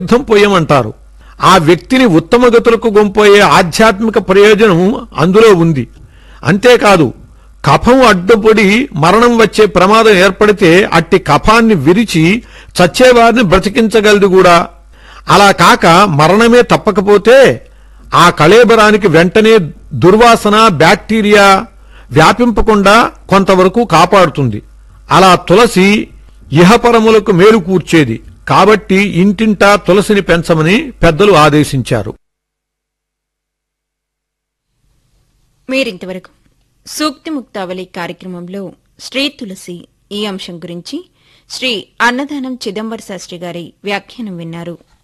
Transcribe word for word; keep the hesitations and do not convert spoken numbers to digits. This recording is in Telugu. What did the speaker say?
తీర్థం పోయమంటారు. ఆ వ్యక్తిని ఉత్తమ గతులకు గొంపోయే ఆధ్యాత్మిక ప్రయోజనం అందులో ఉంది. అంతేకాదు, కఫం అడ్డుపడి మరణం వచ్చే ప్రమాదం ఏర్పడితే అట్టి కఫాన్ని విరిచి చచ్చేవారిని బ్రతికించగలదు కూడా. అలా కాక మరణమే తప్పకపోతే ఆ కళేబరానికి వెంటనే దుర్వాసన, బ్యాక్టీరియా వ్యాపింపకుండా కొంతవరకు కాపాడుతుంది. అలా తులసి ఇహపరములకు మేలు కూర్చేది. కాబట్టి ఇంటింటా తులసిని పెంచమని పెద్దలు ఆదేశించారు. మీరింతవరకు సూక్తి ముక్తావళి కార్యక్రమంలో శ్రీ తులసి ఈ అంశం గురించి శ్రీ అన్నదానం చిదంబర శాస్త్రి గారి వ్యాఖ్యానం విన్నారు.